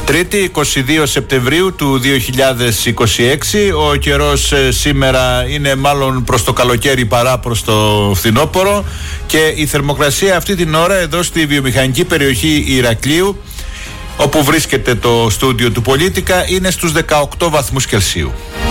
Τρίτη, 22 Σεπτεμβρίου του 2026. Ο καιρός σήμερα είναι μάλλον προς το καλοκαίρι παρά προς το φθινόπωρο και η θερμοκρασία αυτή την ώρα εδώ στη βιομηχανική περιοχή Ηρακλείου, όπου βρίσκεται το στούντιο του Πολίτικα, είναι στους 18 βαθμούς Κελσίου.